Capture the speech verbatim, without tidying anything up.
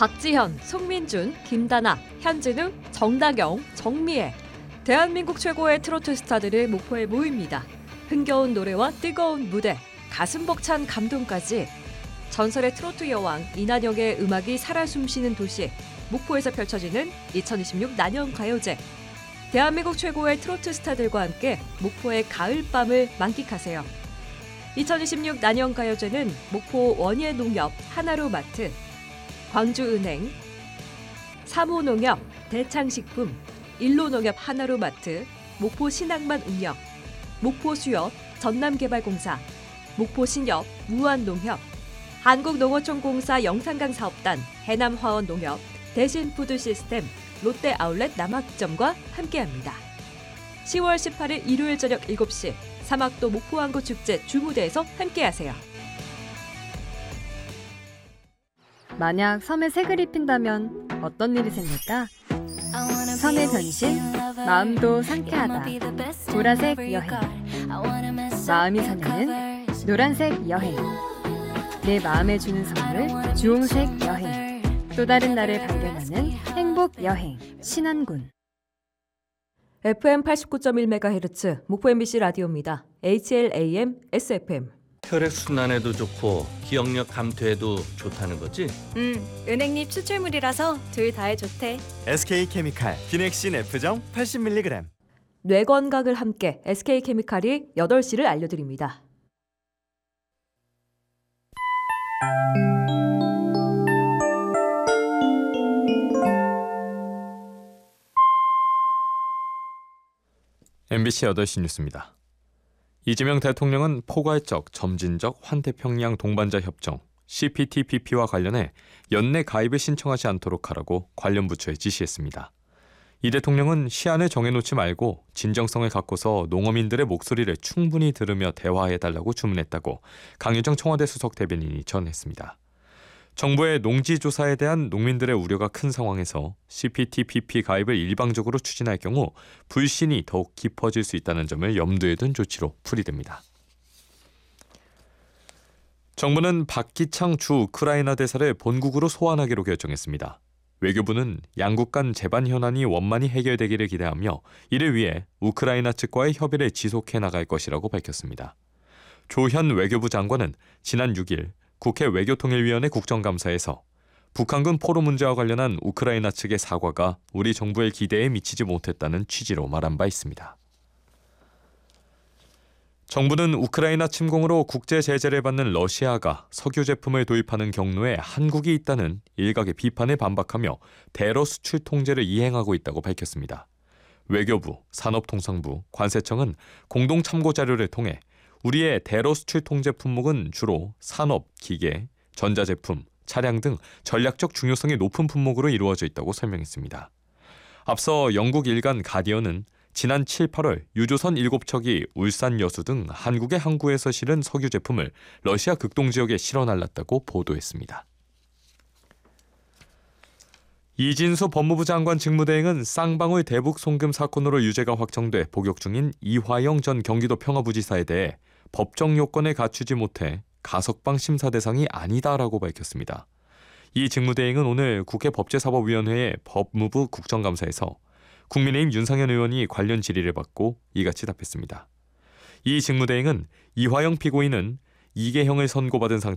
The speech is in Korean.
박지현, 송민준, 김다나, 현진우, 정다경, 정미애. 대한민국 최고의 트로트 스타들을 목포에 모입니다. 흥겨운 노래와 뜨거운 무대, 가슴 벅찬 감동까지 전설의 트로트 여왕 이난영의 음악이 살아 숨쉬는 도시 목포에서 펼쳐지는 이천이십육 난영가요제. 대한민국 최고의 트로트 스타들과 함께 목포의 가을밤을 만끽하세요. 이천이십육 난영가요제는 목포 원예농협 하나로마트, 광주은행, 삼호농협, 대창식품, 일로농협 하나로마트, 목포신항만 운영, 목포수협, 전남개발공사, 목포신협, 무한농협, 한국농어촌공사 영산강사업단, 해남화원농협, 대신푸드시스템, 롯데아울렛 남학점과 함께합니다. 시월 십팔일 일요일 저녁 일곱 시 삼학도 목포항구축제 주무대에서 함께하세요. 만약 섬에 색을 입힌다면 어떤 일이 생길까? 선의 변신, 마음도 상쾌하다. 보라색 여행. 마음이 설레는 노란색 여행. 내 마음에 주는 선물 주홍색 여행. 또 다른 나를 발견하는 행복 여행 신안군. 에프엠 팔십구 점 일 메가헤르츠 목포 엠비씨 라디오입니다. 에이치엘에이엠, 에스에프엠. 혈액순환에도 좋고 기억력 감퇴에도 좋다는 거지? 음, 은행잎 추출물이라서 둘 다에 좋대. 에스케이케미칼 비넥신 F정 팔십 밀리그램. 뇌 건강을 함께 에스케이케미칼이 여덟 시를 알려드립니다. 엠비씨 여덟 시 뉴스입니다. 이재명 대통령은 포괄적, 점진적 환태평양 동반자 협정 씨피티피피와 관련해 연내 가입을 신청하지 않도록 하라고 관련 부처에 지시했습니다. 이 대통령은 시한을 정해놓지 말고 진정성을 갖고서 농어민들의 목소리를 충분히 들으며 대화해달라고 주문했다고 강유정 청와대 수석 대변인이 전했습니다. 정부의 농지조사에 대한 농민들의 우려가 큰 상황에서 씨피티피피 가입을 일방적으로 추진할 경우 불신이 더욱 깊어질 수 있다는 점을 염두에 둔 조치로 풀이됩니다. 정부는 박기창 주 우크라이나 대사를 본국으로 소환하기로 결정했습니다. 외교부는 양국 간 재반 현안이 원만히 해결되기를 기대하며 이를 위해 우크라이나 측과의 협의를 지속해 나갈 것이라고 밝혔습니다. 조현 외교부 장관은 지난 육 일 국회 외교통일위원회 국정감사에서 북한군 포로 문제와 관련한 우크라이나 측의 사과가 우리 정부의 기대에 미치지 못했다는 취지로 말한 바 있습니다. 정부는 우크라이나 침공으로 국제 제재를 받는 러시아가 석유 제품을 도입하는 경로에 한국이 있다는 일각의 비판에 반박하며 대러 수출 통제를 이행하고 있다고 밝혔습니다. 외교부, 산업통상부, 관세청은 공동 참고 자료를 통해 우리의 대러 수출 통제 품목은 주로 산업, 기계, 전자제품, 차량 등 전략적 중요성이 높은 품목으로 이루어져 있다고 설명했습니다. 앞서 영국 일간 가디언은 지난 칠, 팔월 유조선 일곱 척이 울산 여수 등 한국의 항구에서 실은 석유 제품을 러시아 극동지역에 실어 날랐다고 보도했습니다. 이진수 법무부 장관 직무대행은 쌍방울 대북 송금 사건으로 유죄가 확정돼 복역 중인 이화영 전 경기도 평화부지사에 대해 법정 요건을 갖추지 못해 가석방 심사 대상이 아니다라고 밝혔습니다. 이 직무대행은 오늘 국회 법제사법위원회의 법무부 국정감사에서 국민의힘 윤상현 의원이 관련 질의를 받고 이같이 답했습니다. 이 직무대행은 이화영 피고인은 이계형을 선고받은 상태로